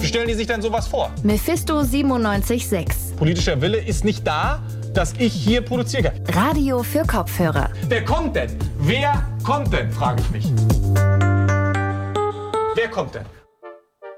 stellen die sich denn sowas vor? Mephisto 97.6. Politischer Wille ist nicht da, dass ich hier produziere. Radio für Kopfhörer. Wer kommt denn? Wer kommt denn, frage ich mich. Wer kommt denn?